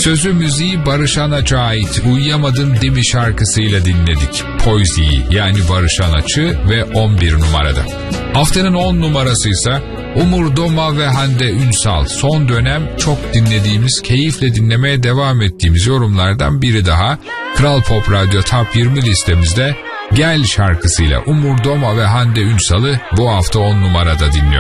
Sözü müziği Barış Anaç'a ait Uyuyamadın Demi şarkısıyla dinledik. Poezi'yi yani Barış Anaç'ı ve 11 numarada. Haftanın 10 numarası ise Umur Doma ve Hande Ünsal. Son dönem çok dinlediğimiz, keyifle dinlemeye devam ettiğimiz yorumlardan biri daha. Kral Pop Radyo Top 20 listemizde Gel şarkısıyla Umur Doma ve Hande Ünsal'ı bu hafta 10 numarada dinliyoruz.